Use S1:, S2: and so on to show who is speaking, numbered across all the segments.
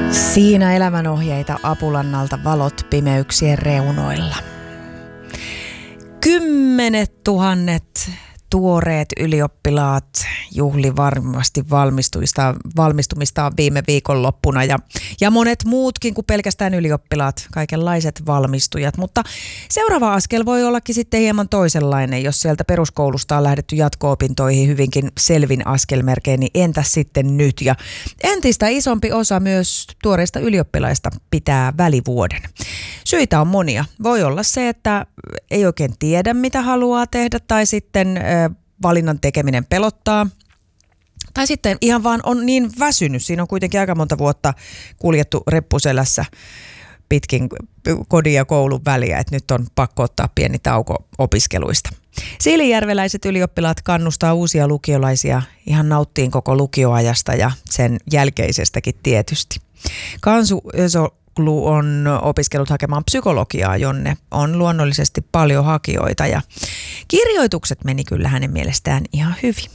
S1: Siinä elämänohjeita Apulannalta valot pimeyksien reunoilla. 10 000 tuoreet ylioppilaat juhli varmasti valmistumistaan viime viikonloppuna ja monet muutkin kuin pelkästään ylioppilaat, kaikenlaiset valmistujat. Mutta seuraava askel voi ollakin sitten hieman toisenlainen, jos sieltä peruskoulusta on lähdetty jatko-opintoihin hyvinkin selvin askelmerkein, niin entäs sitten nyt? Ja entistä isompi osa myös tuoreista ylioppilaista pitää välivuoden. Syitä on monia. Voi olla se, että ei oikein tiedä mitä haluaa tehdä tai sitten valinnan tekeminen pelottaa. Tai sitten ihan vaan on niin väsynyt. Siinä on kuitenkin aika monta vuotta kuljettu reppuselässä pitkin kodin ja koulun väliä, että nyt on pakko ottaa pieni tauko opiskeluista. Siilinjärveläiset ylioppilaat kannustaa uusia lukiolaisia ihan nauttiin koko lukioajasta ja sen jälkeisestäkin tietysti. Kansu Özoglu on opiskellut hakemaan psykologiaa, jonne on luonnollisesti paljon hakijoita ja kirjoitukset meni kyllä hänen mielestään ihan hyvin.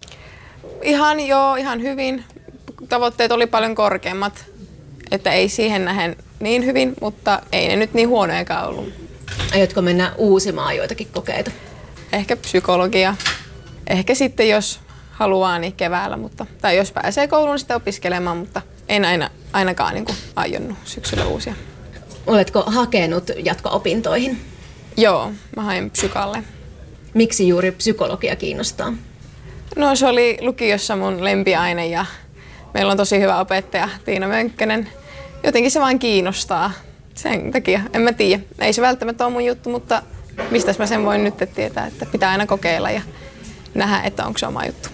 S2: Ihan hyvin. Tavoitteet oli paljon korkeammat, että ei siihen nähen niin hyvin, mutta ei ne nyt niin huonojakaan ollut.
S3: Aiotko mennä uusimaan joitakin kokeita?
S2: Ehkä psykologia. Ehkä sitten jos haluaa niin keväällä, tai jos pääsee kouluun niin sitten opiskelemaan, mutta en ainakaan niin kuin aionnut syksyllä uusia.
S3: Oletko hakenut jatko-opintoihin?
S2: Joo, mä hain psykalle.
S3: Miksi juuri psykologia kiinnostaa?
S2: No se oli lukiossa mun lempiaine ja meillä on tosi hyvä opettaja Tiina Mönkkönen. Jotenkin se vaan kiinnostaa. Sen takia, en mä tiedä. Ei se välttämättä ole mun juttu, mutta mistäs mä sen voin nyt tietää, että pitää aina kokeilla ja nähdä, että onko se oma juttu.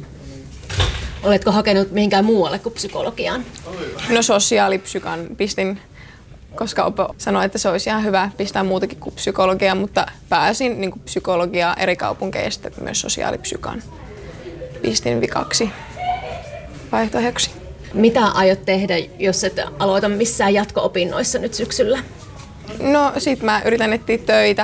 S3: Oletko hakenut mihinkään muualle kuin psykologiaan?
S2: No sosiaalipsykan pistin, koska Opo sanoi, että se olisi ihan hyvä pistää muutakin kuin psykologiaa, mutta pääsin niin kuin psykologiaa eri kaupunkeista myös sosiaalipsykan. Pistin vikaksi vaihtoehdoksi.
S3: Mitä aiot tehdä, jos et aloita missään jatko-opinnoissa nyt syksyllä?
S2: No sit mä yritän etsiä töitä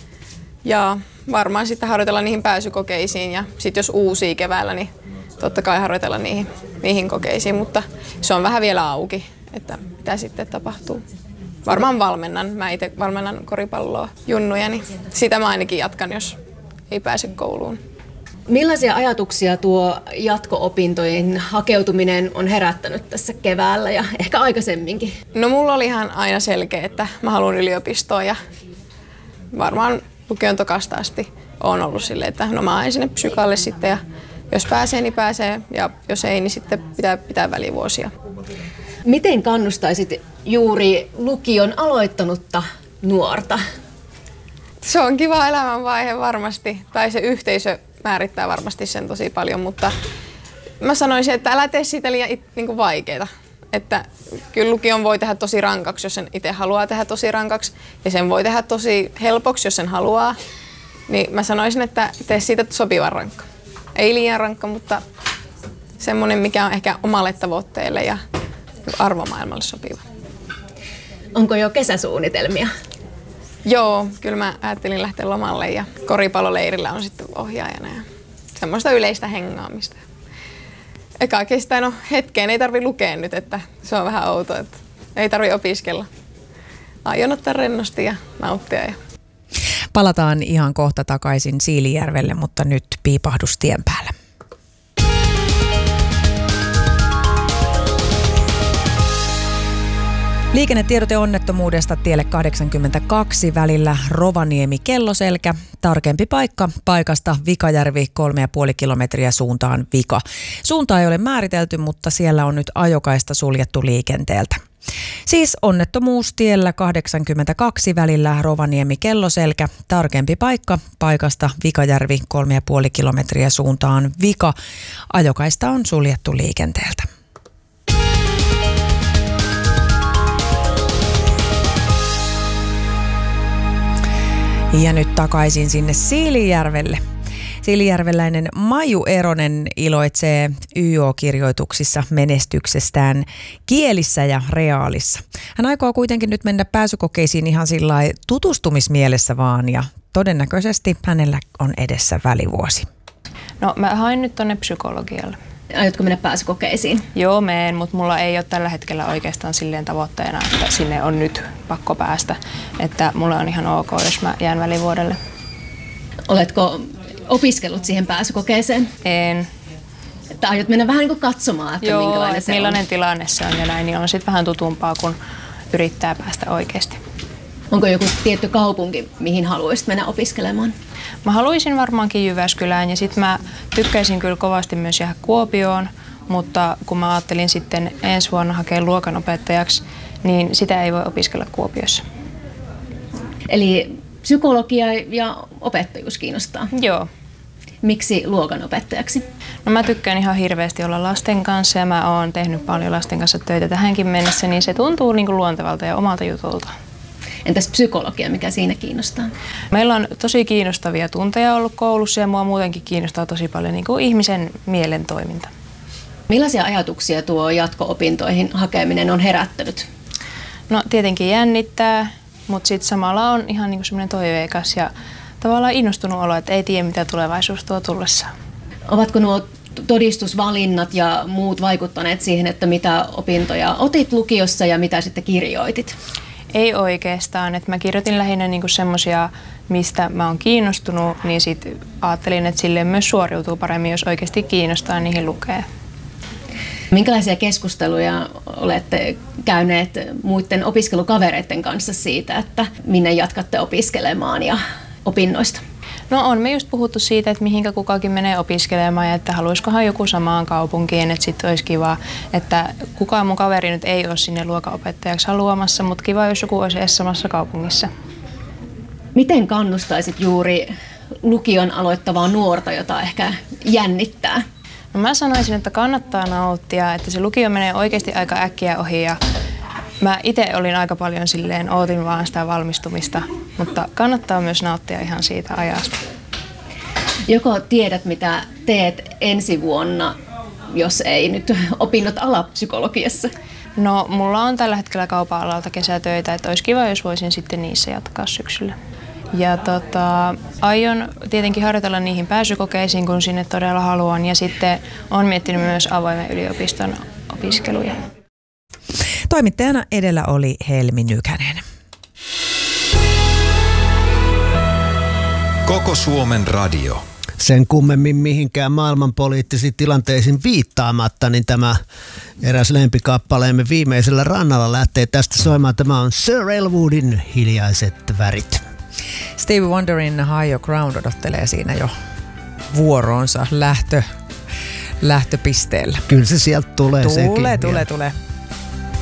S2: ja varmaan sitten harjoitella niihin pääsykokeisiin ja sit jos uusii keväällä, niin totta kai harjoitella niihin kokeisiin, mutta se on vähän vielä auki, että mitä sitten tapahtuu. Varmaan valmennan. Mä itse valmennan koripalloa junnuja, niin sitä mä ainakin jatkan, jos ei pääse kouluun.
S3: Millaisia ajatuksia tuo jatko-opintojen hakeutuminen on herättänyt tässä keväällä ja ehkä aikaisemminkin?
S2: No mulla oli ihan aina selkeä, että mä haluan yliopistoon ja varmaan lukion tokasta asti on ollut silleen, että no mä haen sinne psykalle sitten ja jos pääsee, niin pääsee ja jos ei, niin sitten pitää välivuosia.
S3: Miten kannustaisit juuri lukion aloittanutta nuorta?
S2: Se on kiva elämänvaihe varmasti, tai se yhteisö määrittää varmasti sen tosi paljon, mutta mä sanoisin, että älä tee siitä liian niin vaikeaa. Että kyllä lukion voi tehdä tosi rankaksi, jos sen itse haluaa tehdä tosi rankaksi, ja sen voi tehdä tosi helpoksi, jos sen haluaa. Niin mä sanoisin, että tee siitä sopivan rankka. Ei liian rankka, mutta semmoinen, mikä on ehkä omalle tavoitteelle ja arvomaailmalle sopiva.
S3: Onko jo kesäsuunnitelmia?
S2: Joo, kyllä mä ajattelin lähteä lomalle ja koripalloleirillä on sitten ohjaajana ja semmoista yleistä hengaamista. Eka kestää, no hetkeen ei tarvi lukea nyt, että se on vähän outo, että ei tarvi opiskella. Aion ottaa rennosti ja nauttia.
S1: Palataan ihan kohta takaisin Siilijärvelle, mutta nyt piipahdus tien päällä. Liikennetiedote onnettomuudesta tielle 82 välillä Rovaniemi-Kelloselkä. Tarkempi paikka paikasta Vikajärvi 3,5 kilometriä suuntaan Vika. Suunta ei ole määritelty, mutta siellä on nyt ajokaista suljettu liikenteeltä. Siis onnettomuus tiellä 82 välillä Rovaniemi-Kelloselkä. Tarkempi paikka paikasta Vikajärvi 3,5 kilometriä suuntaan Vika. Ajokaista on suljettu liikenteeltä. Ja nyt takaisin sinne Siilijärvelle. Siilijärveläinen Maiju Eronen iloitsee YO-kirjoituksissa menestyksestään kielissä ja reaalissa. Hän aikoo kuitenkin nyt mennä pääsykokeisiin ihan sillai tutustumismielessä vaan ja todennäköisesti hänellä on edessä välivuosi.
S4: No mä hain nyt tonne psykologialle.
S3: Aiotko mennä pääsykokeisiin?
S4: Joo, meen, mutta mulla ei ole tällä hetkellä oikeastaan silleen tavoitteena, että sinne on nyt pakko päästä. Että mulla on ihan ok, jos mä jään välivuodelle.
S3: Oletko opiskellut siihen pääsykokeeseen?
S4: En.
S3: Että aiot mennä vähän niin kuin katsomaan, että
S4: Joo,
S3: minkälainen se
S4: millainen
S3: on.
S4: tilanne se on ja näin, niin on sitten vähän tutumpaa, kun yrittää päästä oikeasti.
S3: Onko joku tietty kaupunki, mihin haluaisit mennä opiskelemaan?
S4: Mä haluaisin varmaankin Jyväskylään ja sitten mä tykkäisin kyllä kovasti myös jäädä Kuopioon, mutta kun mä ajattelin sitten ensi vuonna hakea luokanopettajaksi, niin sitä ei voi opiskella Kuopiossa.
S3: Eli psykologia ja opettajuus kiinnostaa.
S4: Joo.
S3: Miksi luokanopettajaksi?
S4: No mä tykkään ihan hirveästi olla lasten kanssa ja mä oon tehnyt paljon lasten kanssa töitä tähänkin mennessä, niin se tuntuu niin kuin luontevalta ja omalta jutulta.
S3: Entäs psykologia, mikä siinä kiinnostaa?
S4: Meillä on tosi kiinnostavia tunteja ollut koulussa ja mua muutenkin kiinnostaa tosi paljon niin kuin ihmisen mielen toiminta.
S3: Millaisia ajatuksia tuo jatko-opintoihin hakeminen on herättänyt?
S4: No tietenkin jännittää, mutta sitten samalla on ihan niin kuin semmoinen toiveikas ja tavallaan innostunut olo, että ei tiedä mitä tulevaisuus tuo tullessaan.
S3: Ovatko nuo todistusvalinnat ja muut vaikuttaneet siihen, että mitä opintoja otit lukiossa ja mitä sitten kirjoitit?
S4: Ei oikeastaan, että mä kirjoitin lähinnä niinku semmosia, mistä mä oon kiinnostunut, niin sit ajattelin, että silleen myös suoriutuu paremmin, jos oikeasti kiinnostaa niihin lukee.
S3: Minkälaisia keskusteluja olette käyneet muiden opiskelukavereiden kanssa siitä, että minne jatkatte opiskelemaan ja opinnoista?
S4: No on me just puhuttu siitä, että mihinkä kukakin menee opiskelemaan ja että haluaisikohan joku samaan kaupunkiin, että sitten olisi kiva, että kukaan mun kaveri nyt ei ole sinne luokanopettajaksi haluamassa, mutta kiva, jos joku olisi edes samassa kaupungissa.
S3: Miten kannustaisit juuri lukion aloittavaa nuorta, jota ehkä jännittää?
S4: No mä sanoisin, että kannattaa nauttia, että se lukio menee oikeasti aika äkkiä ohi ja mä itse olin aika paljon silleen, ootin vaan sitä valmistumista, mutta kannattaa myös nauttia ihan siitä ajasta.
S3: Joko tiedät, mitä teet ensi vuonna, jos ei nyt opinnot ala psykologiassa?
S4: No mulla on tällä hetkellä kaupan alalta kesätöitä, että olisi kiva, jos voisin sitten niissä jatkaa syksyllä. Ja aion tietenkin harjoitella niihin pääsykokeisiin, kun sinne todella haluan. Ja sitten olen miettinyt myös avoimen yliopiston opiskeluja.
S1: Toimittajana edellä oli Helmi Nykänen.
S5: Koko Suomen radio.
S6: Sen kummemmin mihinkään maailmanpoliittisiin tilanteisiin viittaamatta, niin tämä eräs lempikappaleemme Viimeisellä rannalla lähtee tästä soimaan. Tämä on Sir Elwoodin Hiljaiset värit.
S1: Stevie Wonderin Higher Ground odottelee siinä jo vuoroonsa lähtöpisteellä.
S6: Kyllä se sieltä tulee.
S1: Tulee.